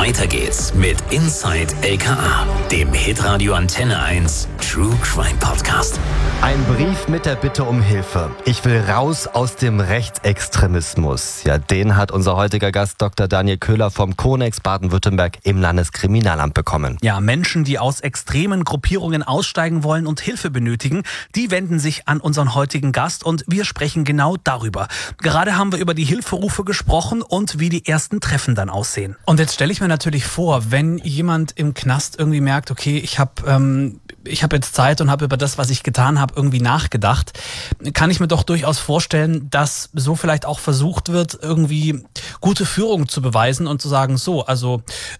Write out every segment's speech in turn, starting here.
Weiter geht's mit Inside LKA, dem Hitradio Antenne 1 True Crime Podcast. Ein Brief mit der Bitte um Hilfe. Ich will raus aus dem Rechtsextremismus. Ja, den hat unser heutiger Gast Dr. Daniel Köhler vom Konex Baden-Württemberg im Landeskriminalamt bekommen. Ja, Menschen, die aus extremen Gruppierungen aussteigen wollen und Hilfe benötigen, die wenden sich an unseren heutigen Gast und wir sprechen genau darüber. Gerade haben wir über die Hilferufe gesprochen und wie die ersten Treffen dann aussehen. Und jetzt stelle ich mir natürlich vor, wenn jemand im Knast irgendwie merkt, okay, ich habe jetzt Zeit und habe über das, was ich getan habe, irgendwie nachgedacht, kann ich mir doch durchaus vorstellen, dass so vielleicht auch versucht wird, irgendwie gute Führung zu beweisen und zu sagen, so, also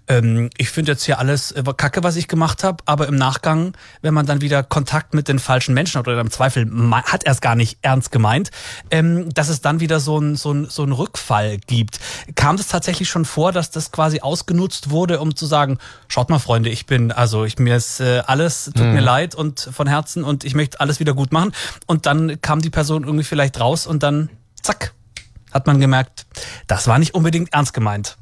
ich finde jetzt hier alles Kacke, was ich gemacht habe, aber im Nachgang, wenn man dann wieder Kontakt mit den falschen Menschen hat oder im Zweifel hat er es gar nicht ernst gemeint, dass es dann wieder so ein Rückfall gibt. Kam das tatsächlich schon vor, dass das quasi ausgenutzt wurde, um zu sagen, schaut mal Freunde, mir ist alles, tut mir leid und von Herzen und ich möchte alles wieder gut machen. Und dann kam die Person irgendwie vielleicht raus und dann, zack, hat man gemerkt, das war nicht unbedingt ernst gemeint.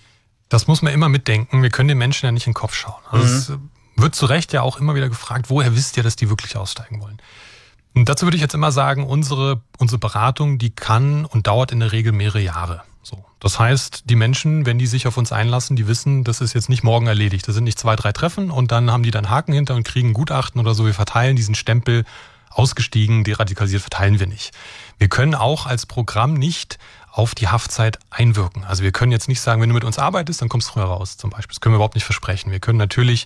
Das muss man immer mitdenken. Wir können den Menschen ja nicht in den Kopf schauen. Also es wird zu Recht ja auch immer wieder gefragt, woher wisst ihr, dass die wirklich aussteigen wollen? Und dazu würde ich jetzt immer sagen, unsere Beratung, die kann und dauert in der Regel mehrere Jahre. So. Das heißt, die Menschen, wenn die sich auf uns einlassen, die wissen, das ist jetzt nicht morgen erledigt. Das sind nicht 2, 3 Treffen und dann haben die dann Haken hinter und kriegen ein Gutachten oder so. Wir verteilen diesen Stempel, ausgestiegen, deradikalisiert, verteilen wir nicht. Wir können auch als Programm nicht auf die Haftzeit einwirken. Also wir können jetzt nicht sagen, wenn du mit uns arbeitest, dann kommst du früher raus zum Beispiel. Das können wir überhaupt nicht versprechen. Wir können natürlich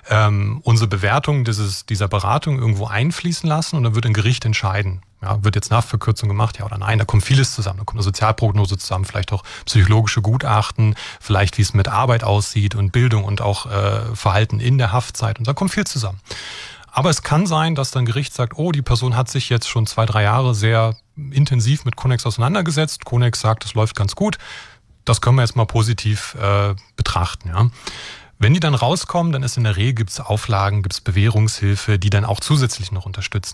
unsere Bewertung dieser Beratung irgendwo einfließen lassen und dann wird ein Gericht entscheiden. Ja, wird jetzt eine Haftverkürzung gemacht, ja oder nein? Da kommt vieles zusammen. Da kommt eine Sozialprognose zusammen, vielleicht auch psychologische Gutachten, vielleicht wie es mit Arbeit aussieht und Bildung und auch Verhalten in der Haftzeit. Und da kommt viel zusammen. Aber es kann sein, dass dann Gericht sagt, oh, die Person hat sich jetzt schon 2, 3 Jahre sehr intensiv mit Konex auseinandergesetzt. Konex sagt, es läuft ganz gut. Das können wir jetzt mal positiv betrachten. Ja. Wenn die dann rauskommen, dann ist in der Regel, gibt es Auflagen, gibt es Bewährungshilfe, die dann auch zusätzlich noch unterstützen.